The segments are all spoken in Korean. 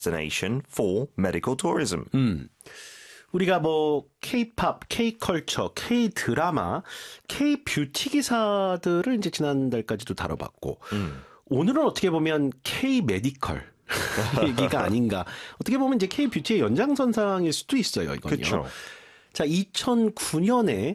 destination for medical tourism. 우리가 뭐 K-팝, K-컬처, K-드라마, K-뷰티 기사들을 이제 지난달까지도 다뤄봤고 오늘은 어떻게 보면 K-메디컬 얘기가 아닌가. 어떻게 보면 이제 K-뷰티의 연장선상일 수도 있어요. 이건요. 그쵸. 자, 2009년에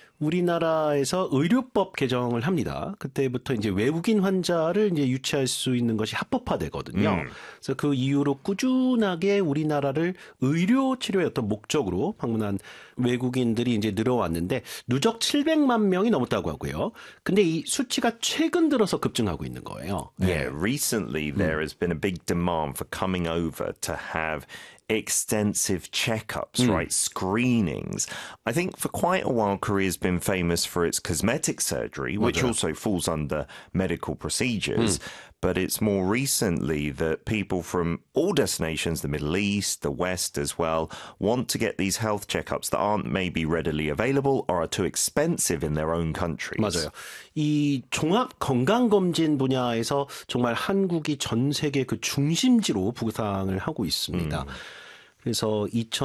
우리나라에서 의료법 개정을 합니다. 그때부터 이제 외국인 환자를 이제 유치할 수 있는 것이 합법화되거든요. 그래서 그 이후로 꾸준하게 우리나라를 의료 치료의 어떤 목적으로 방문한 외국인들이 이제 늘어왔는데 누적 700만 명이 넘었다고 하고요. 근데 이 수치가 최근 들어서 급증하고 있는 거예요. Yeah, recently there has been a big demand for coming over to have extensive checkups, right? Screenings. I think for quite a while, Korea's been famous for its cosmetic surgery, which also falls under medical procedures. But it's more recently that people from all destinations, the Middle East, the West as well, want to get these health checkups that aren't maybe readily available or are too expensive in their own countries. 맞아요. 이 종합 건강검진 분야에서 정말 한국이 전 세계 그 중심지로 부상을 하고 있습니다. 그래서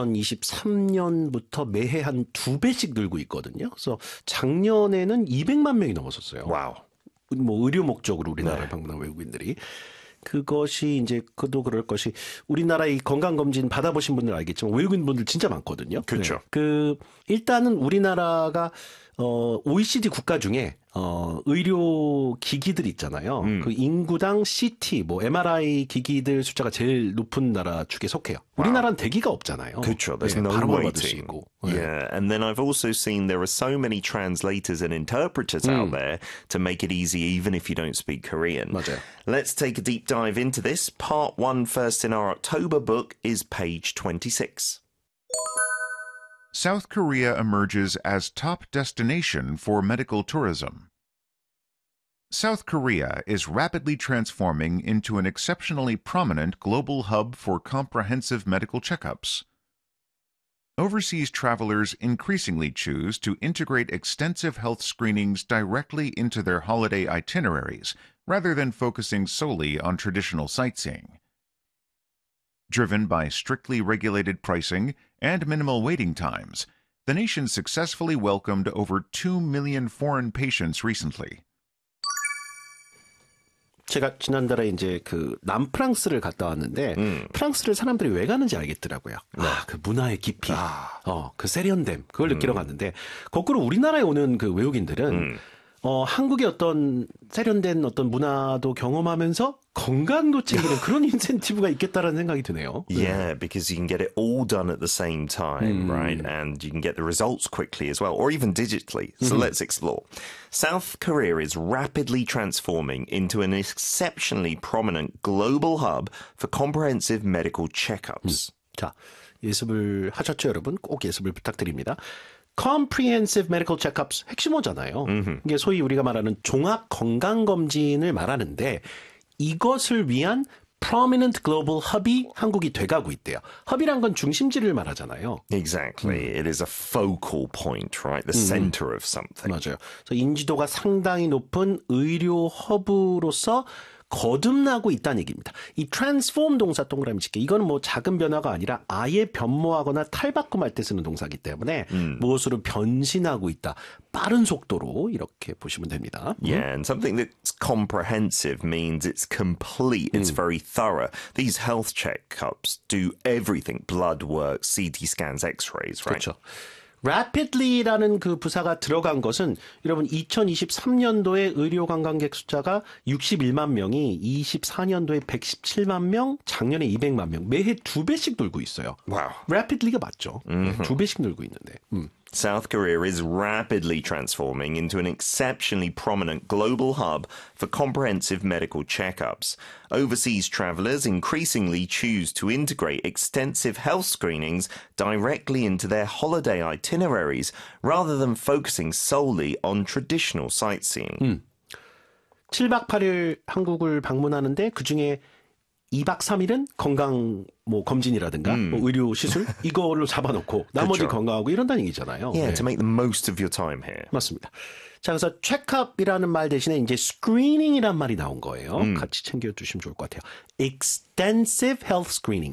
2023년부터 매해 한 2배씩 늘고 있거든요. 그래서 작년에는 200만 명이 넘었었어요. 와우. 뭐 의료 목적으로 우리나라를 방문한 외국인들이. 그것이 이제 그도 그럴 것이 우리나라 이 건강검진 받아보신 분들 알겠지만 외국인분들 진짜 많거든요. 그렇죠. 네. 일단은 우리나라가 OECD 국가 중에 의료 기기들 있잖아요. 그 인구당 CT, 뭐 MRI 기기들 숫자가 제일 높은 나라 축에 속해요. 우리나라는 대기가 없잖아요. 그렇죠. There's 네, no 바로 받을 수 waiting. 있고. Yeah, and then I've also seen there are so many translators and interpreters out there to make it easy even if you don't speak Korean. 맞아요. Let's take a deep dive into this. Part 1 first in our October book is page 26. South Korea emerges as top destination for medical tourism. South Korea is rapidly transforming into an exceptionally prominent global hub for comprehensive medical checkups. Overseas travelers increasingly choose to integrate extensive health screenings directly into their holiday itineraries, rather than focusing solely on traditional sightseeing. Driven by strictly regulated pricing and minimal waiting times, the nation successfully welcomed over 2 million foreign patients recently. 제가 지난달에 이제 그 남프랑스를 갔다 왔는데 프랑스를 사람들이 왜 가는지 알겠더라고요. 그 문화의 깊이, 그 세련됨 그걸 느끼러 갔는데 거꾸로 우리나라에 오는 그 외국인들은 한국의 어떤 세련된 어떤 문화도 경험하면서 건강도 챙기는 그런 인센티브가 있겠다라는 생각이 드네요. Yeah, because you can get it all done at the same time, right? And you can get the results quickly as well, or even digitally. So let's explore. South Korea is rapidly transforming into an exceptionally prominent global hub for comprehensive medical checkups. 자, 예습을 하셨죠, 여러분? 꼭 예습을 부탁드립니다. Comprehensive Medical Checkups 핵심어잖아요. 이게 소위 우리가 말하는 종합 건강검진을 말하는데 이것을 위한 Prominent Global Hub이 한국이 돼가고 있대요. 헙이란 건 중심지를 말하잖아요. Exactly. It is a focal point, right? The center of something. 맞아요. 그래서 인지도가 상당히 높은 의료 허브로서 거듭나고 있다는 얘기입니다. 이 transform 동사 동그라미 짓기 이거는 뭐 작은 변화가 아니라 아예 변모하거나 탈바꿈할 때 쓰는 동사이기 때문에 무엇으로 변신하고 있다. 빠른 속도로 이렇게 보시면 됩니다. Yeah, and something that's comprehensive means it's complete, it's very thorough. These health checkups do everything, blood work, CT scans, x-rays, right? 그렇죠. rapidly라는 그 부사가 들어간 것은 여러분 2023년도에 의료 관광객 숫자가 61만 명이 24년도에 117만 명, 작년에 200만 명, 매해 2배씩 늘고 있어요. Wow. rapidly가 맞죠. 2배씩 늘고 있는데. South Korea is rapidly transforming into an exceptionally prominent global hub for comprehensive medical checkups. Overseas travelers increasingly choose to integrate extensive health screenings directly into their holiday itineraries rather than focusing solely on traditional sightseeing. 7박 8일 한국을 방문하는데 그중에 2박 3일은 건강 뭐 검진이라든가 뭐 의료 시술 이걸로 잡아놓고 나머지 그렇죠. 건강하고 이런다는 얘기잖아요. Yeah, 네. to make the most of your time here. 맞습니다. 자, 그래서 check-up이라는 말 대신에 이제 screening이란 말이 나온 거예요. 같이 챙겨두시면 좋을 것 같아요. extensive health screening.